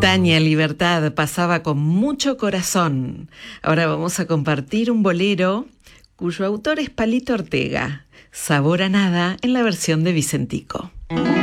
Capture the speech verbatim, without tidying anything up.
Tania Libertad pasaba con mucho corazón. Ahora vamos a compartir un bolero cuyo autor es Palito Ortega, Sabor a nada, en la versión de Vicentico.